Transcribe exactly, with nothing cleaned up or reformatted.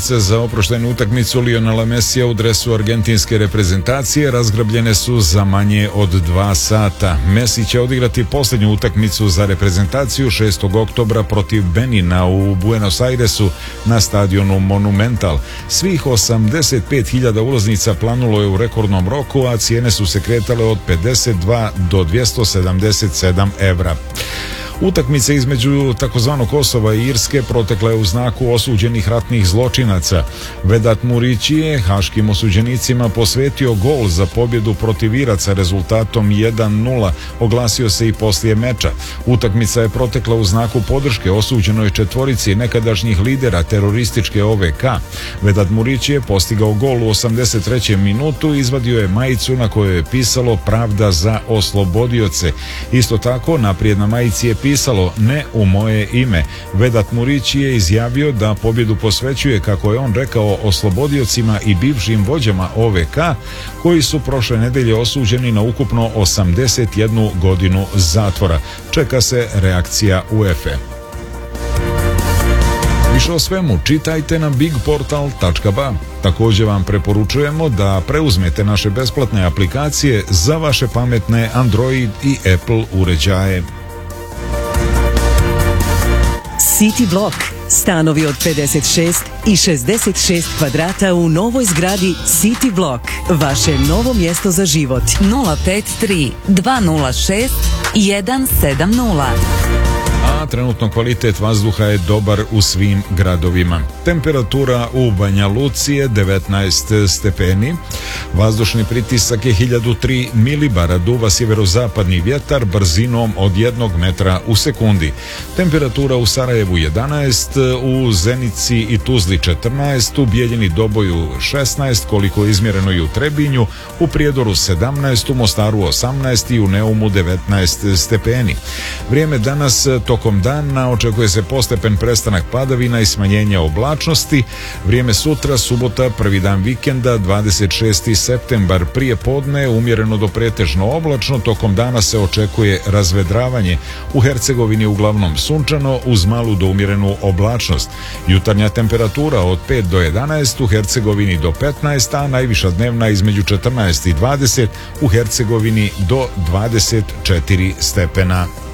utakmice za oproštajnu utakmicu Lionela Mesija u dresu argentinske reprezentacije razgrabljene su za manje od dva sata. Messi će odigrati posljednju utakmicu za reprezentaciju šestog oktobra protiv Benina u Buenos Airesu na stadionu Monumental. Svih osamdeset pet hiljada ulaznica planulo je u rekordnom roku, a cijene su se kretale od pedeset dva do dvjesto sedamdeset sedam evra. Utakmica između takozvanog Kosova i Irske protekla je u znaku osuđenih ratnih zločinaca. Vedat Murići je haškim osuđenicima posvetio gol za pobjedu protiv Iraca rezultatom jedan nula, oglasio se i poslije meča. Utakmica je protekla u znaku podrške osuđenoj četvorici nekadašnjih lidera terorističke O V K. Vedat Murići je postigao gol u osamdeset trećem minutu i izvadio je majicu na kojoj je pisalo "Pravda za oslobodioce". Isto tako, naprijed na majici je pisalo "Ne u moje ime". Vedat Murići je izjavio da pobjedu posvećuje, kako je on rekao, oslobodiocima i bivšim vođama O V K koji su prošle nedelje osuđeni na ukupno osamdeset jednu godinu zatvora. Čeka se reakcija UEFA. Više o svemu čitajte na big portal tačka ba. Također vam preporučujemo da preuzmete naše besplatne aplikacije za vaše pametne Android i Apple uređaje. City Block. Stanovi od pedeset šest i šezdeset šest kvadrata u novoj zgradi City Block. Vaše novo mjesto za život. nula pet tri dva nula šest jedan sedam nula. A trenutno kvalitet vazduha je dobar u svim gradovima. Temperatura u Banja Luci je devetnaest stepeni, vazdušni pritisak je hiljadu tri milibara, duva sjeverozapadni vjetar brzinom od jednog metra u sekundi. Temperatura u Sarajevu jedanaest, u Zenici i Tuzli četrnaest, u Bijeljini Doboju šesnaest, koliko je izmjereno i u Trebinju, u Prijedoru sedamnaest, u Mostaru osamnaest i u Neumu devetnaest stepeni. Vrijeme danas tokom dana očekuje se postepen prestanak padavina i smanjenje oblačnosti. Vrijeme sutra, subota, prvi dan vikenda, dvadeset šesti septembar, prije podne umjereno do pretežno oblačno, tokom dana se očekuje razvedravanje. U Hercegovini uglavnom sunčano uz malu do umjerenu oblačnost. Jutarnja temperatura od pet do jedanaest, u Hercegovini do petnaest, a najviša dnevna između četrnaest i dvadeset, u Hercegovini do dvadeset četiri stepena.